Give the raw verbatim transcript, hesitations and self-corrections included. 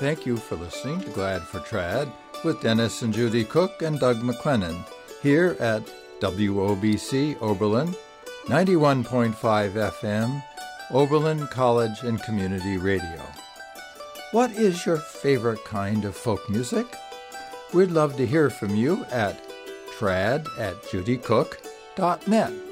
thank you for listening to Glad for Trad with Dennis and Judy Cook and Doug McLennan here at W O B C Oberlin, ninety-one point five F M, Oberlin College and Community Radio. What is your favorite kind of folk music? We'd love to hear from you at trad at judycook dot net.